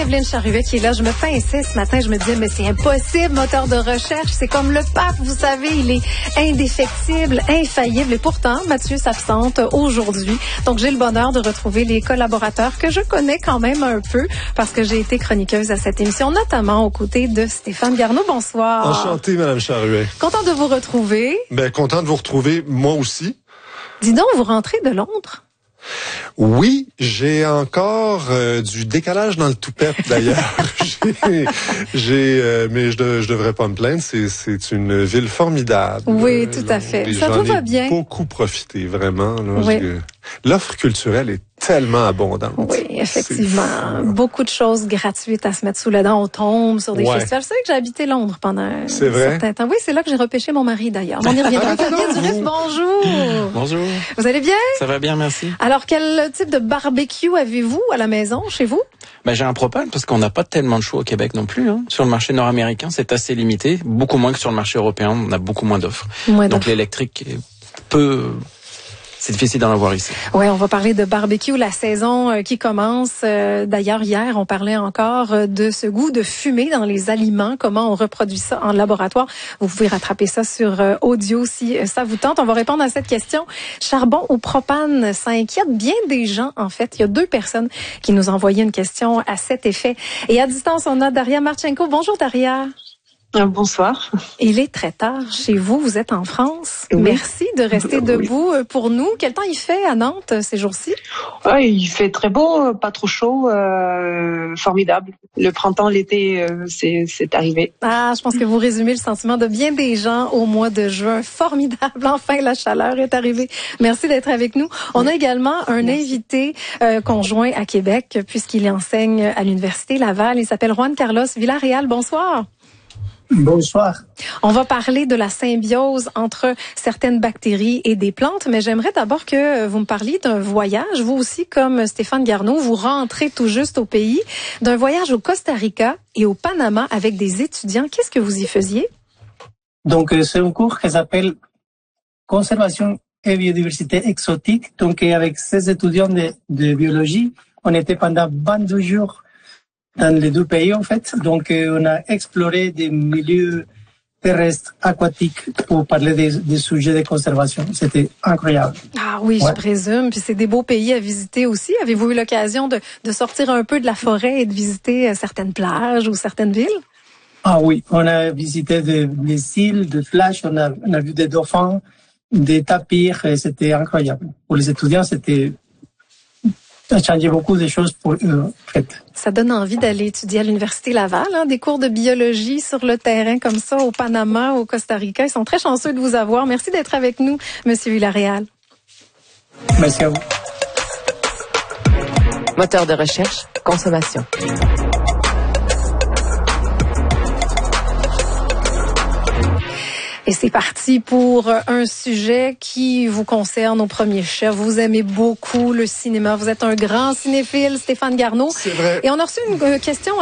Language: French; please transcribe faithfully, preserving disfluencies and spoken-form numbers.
Evelyne Charruet qui est là, je me pinçais ce matin, je me disais mais c'est impossible, moteur de recherche, c'est comme le pape, vous savez, il est indéfectible, infaillible et pourtant Mathieu s'absente aujourd'hui. Donc j'ai le bonheur de retrouver les collaborateurs que je connais quand même un peu parce que j'ai été chroniqueuse à cette émission, notamment aux côtés de Stéphane Garneau. Bonsoir. Enchanté, Madame Charruet. Content de vous retrouver. Ben content de vous retrouver, moi aussi. Dis donc, vous rentrez de Londres? Oui, j'ai encore euh, du décalage dans le toupette d'ailleurs. j'ai, j'ai euh, mais je, de, je devrais pas me plaindre. C'est, c'est une ville formidable. Oui, tout à fait. Et ça j'en tout va ai bien. Beaucoup profité vraiment. Là, oui. j'ai, l'offre culturelle est tellement abondante. Oui, effectivement. Beaucoup de choses gratuites à se mettre sous le dent. On tombe sur des ouais. festivals. Vous savez que j'ai habité Londres pendant un c'est vrai? certain temps. Oui, c'est là que j'ai repêché mon mari d'ailleurs. On y reviendra. Fabien Durif, bonjour. Bonjour. Vous allez bien? Ça va bien, merci. Alors, quel type de barbecue avez-vous à la maison, chez vous? Ben, j'ai un propane parce qu'on n'a pas tellement de choix au Québec non plus. Hein. Sur le marché nord-américain, c'est assez limité. Beaucoup moins que sur le marché européen. On a beaucoup moins d'offres. Moins Donc d'offres. l'électrique peut... C'est difficile d'en avoir ici. Oui, on va parler de barbecue, la saison euh, qui commence. Euh, d'ailleurs, hier, on parlait encore euh, de ce goût de fumée dans les aliments, comment on reproduit ça en laboratoire. Vous pouvez rattraper ça sur euh, audio si euh, ça vous tente. On va répondre à cette question. Charbon ou propane, ça inquiète bien des gens, en fait. Il y a deux personnes qui nous ont envoyé une question à cet effet. Et à distance, on a Daria Marchenko. Bonjour, Daria. Bonsoir. Il est très tard chez vous, vous êtes en France. Oui. Merci de rester debout pour nous. Quel temps il fait à Nantes ces jours-ci? Ouais, il fait très beau, pas trop chaud, euh, formidable. Le printemps, l'été, euh, c'est, c'est arrivé. Ah, je pense que vous résumez le sentiment de bien des gens au mois de juin. Formidable, enfin la chaleur est arrivée. Merci d'être avec nous. On a également un Merci. invité euh, conjoint à Québec puisqu'il enseigne à l'Université Laval. Il s'appelle Juan Carlos Villarreal. Bonsoir. Bonsoir. On va parler de la symbiose entre certaines bactéries et des plantes, mais j'aimerais d'abord que vous me parliez d'un voyage. Vous aussi, comme Stéphane Garneau, vous rentrez tout juste au pays, d'un voyage au Costa Rica et au Panama avec des étudiants. Qu'est-ce que vous y faisiez? Donc, c'est un cours qui s'appelle Conservation et biodiversité exotique. Donc, avec ces étudiants de, de biologie, on était pendant vingt-deux jours dans les deux pays, en fait. Donc, euh, on a exploré des milieux terrestres, aquatiques, pour parler des, des sujets de conservation. C'était incroyable. Ah oui, ouais. Je présume. Puis c'est des beaux pays à visiter aussi. Avez-vous eu l'occasion de, de sortir un peu de la forêt et de visiter certaines plages ou certaines villes? Ah oui, on a visité des, des îles, des plages, on a, on a vu des dauphins, des tapirs, et c'était incroyable. Pour les étudiants, c'était... Ça a changé beaucoup de choses pour eux, en fait. Ça donne envie d'aller étudier à l'Université Laval, hein, des cours de biologie sur le terrain comme ça, au Panama, au Costa Rica. Ils sont très chanceux de vous avoir. Merci d'être avec nous, Monsieur Villarreal. Merci à vous. Moteur de recherche, consommation. Et c'est parti pour un sujet qui vous concerne au premier chef. Vous aimez beaucoup le cinéma. Vous êtes un grand cinéphile, Stéphane Garneau. C'est vrai. Et on a reçu une question